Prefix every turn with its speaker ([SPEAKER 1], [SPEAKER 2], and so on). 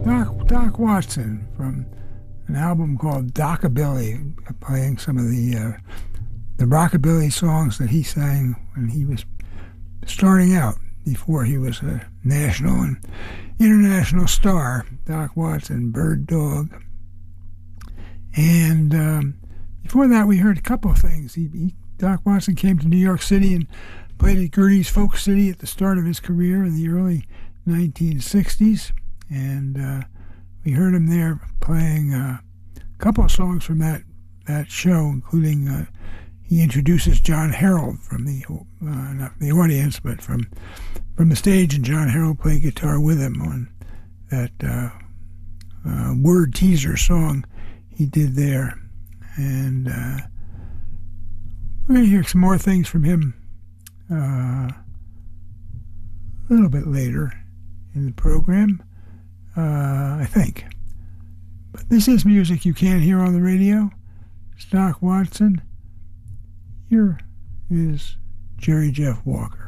[SPEAKER 1] Doc Watson from an album called Dockabilly, playing some of the rockabilly songs that he sang when he was starting out, before he was a national and international star. Doc Watson, Bird Dog. And before that, we heard a couple of things. Doc Watson came to New York City and played at Gerde's Folk City at the start of his career in the early 1960s. And we heard him there playing a couple of songs from that show, including he introduces John Harold from not the audience, but from the stage, and John Harold played guitar with him on that word teaser song he did there. And we're going to hear some more things from him a little bit later in the program, I think. But this is music you can't hear on the radio. It's Doc Watson. Here is Jerry Jeff Walker.